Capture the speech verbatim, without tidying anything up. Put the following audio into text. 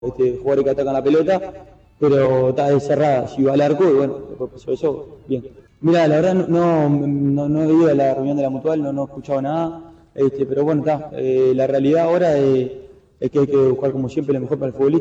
este, jugadores que atacan la pelota, pero está cerrada, si va al arco, y bueno, después pasó eso, bien. Mira, la verdad no, no, no he ido a la reunión de la Mutual, no, no he escuchado nada, este, pero bueno, está, eh, la realidad ahora es, es que hay que buscar como siempre lo mejor para el futbolista.